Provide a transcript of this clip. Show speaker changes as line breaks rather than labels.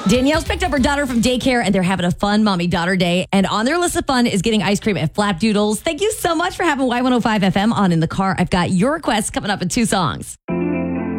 Danielle's picked up her daughter from daycare and they're having a fun mommy-daughter day. And on their list of fun is getting ice cream at Flapdoodles. Thank you so much for having Y105 FM on in the car. I've got your requests coming up in 2 songs.